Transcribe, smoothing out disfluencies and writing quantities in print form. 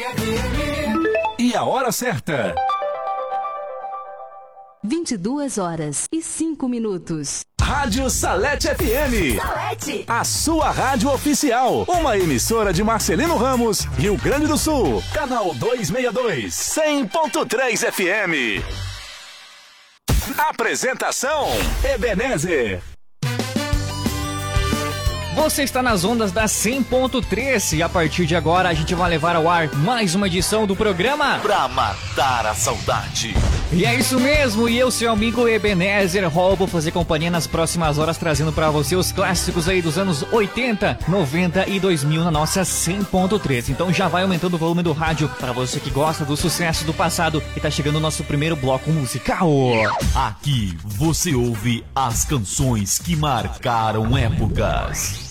E a hora certa. 22h05. Rádio Salete FM. Salete. A sua rádio oficial. Uma emissora de Marcelino Ramos, Rio Grande do Sul. Canal 262, 100.3 FM. Apresentação: Ebenezer. Você está nas ondas da 100.3 e a partir de agora a gente vai levar ao ar mais uma edição do programa Pra Matar a Saudade. E é isso mesmo, e eu, seu amigo Ebenezer Hall, vou fazer companhia nas próximas horas, trazendo pra você os clássicos aí dos anos 80, 90 e 2000 na nossa 100.3. Então já vai aumentando o volume do rádio para você que gosta do sucesso do passado, e tá chegando o nosso primeiro bloco musical. Aqui você ouve as canções que marcaram épocas.